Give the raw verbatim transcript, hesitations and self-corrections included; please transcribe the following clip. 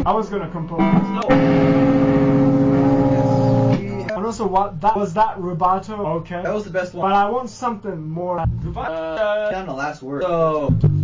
I was gonna compose. No. And also, what that was that rubato? Okay. That was the best one. But I want something more. Uh, down the last word. So.